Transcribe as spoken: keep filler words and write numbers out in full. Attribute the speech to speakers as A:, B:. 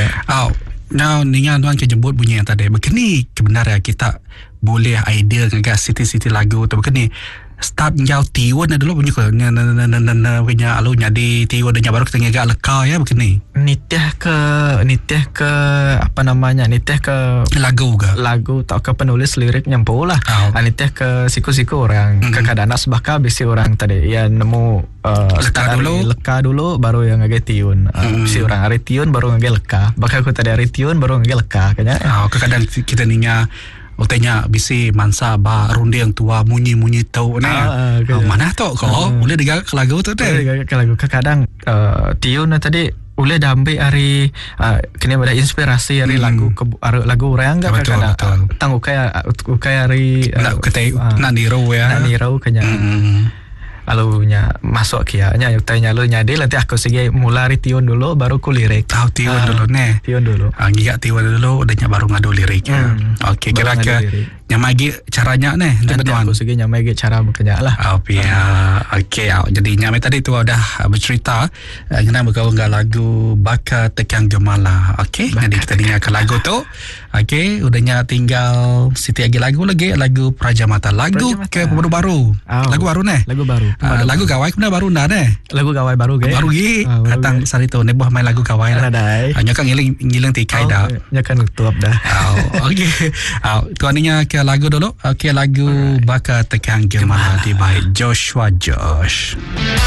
A: Oh, now ningan tuan ke jemput bunyi yang tadi. Begini kebenaran kita boleh idea ngagak siti-siti lagu tu begini. Start jauh tiwan dulu punya ke na na na na na punya alu nyadi tiwan dan baru kita ngagak leka ya begini.
B: Niteh ke niteh ke apa namanya? Niteh ke
A: lagu ke?
B: Lagu tak ke penulis lirik nyampu lah. Oh. Niteh ke siku-siku orang mm-hmm. Kadang-kadang sebaka bisi orang tadi ya nemu uh,
A: leka dulu
B: leka dulu baru yang ngagak tiun. Uh, mm. Bisi orang hari tiun baru ngagak leka. Bakal aku tadi hari tiun baru ngagak leka kayaknya.
A: Oh, kadang kita ninya utenya bisi mansa ba rundi yang tua munyi-munyi tau ni. Ah, uh, oh, mana tu kau? Uh, boleh digagak ke lagu tu deh.
B: Boleh digagak ke lagu. Kadang uh, tiun tadi boleh dah ambil hari uh, kena ada inspirasi hari hmm. lagu ke, lagu orang enggak kadang-kadang tang ukaya ukaya hari
A: uh, nak kata uh, nak nirau ya.
B: Nak nirau kanya. Hmm. Lalu nya masuk kia nya tanya lu nya dia nanti aku segi mula hari tiun dulu baru ku lirik.
A: Tahu tiun uh, dulu ne.
B: Tiun dulu.
A: Ah ngigak tiun dulu udahnya baru ngadu lirik. Hmm. Okey kira-kira nyamagi caranya ne
B: nanti aku segi nyamagi cara berkenya lah.
A: Oh ya. Okey oh, jadi nyamai tadi tu udah bercerita ngena berkau nggal lagu Baka Tekang Gemala. Okey jadi kita dengarkan lagu tu. Okey udahnya tinggal siti lagi lagu lagi lagu Praja Mata lagu Praja Mata. Ke baru-baru. Oh. Lagu baru ne.
B: Lagu baru.
A: Uh, lagu gawai kena baru nda deh.
B: Lagu gawai baru ge.
A: Baru ge. Uh, Datang sari tu neboh main lagu gawai lah. Hanya kan ngiling ngiling tikai
B: oh,
A: dah.
B: Nya kan tuap dah.
A: Oh, okey. Oh, tuaninya ke lagu dulu. Okey lagu Baka Tekang Gemala di baik Joshua Josh.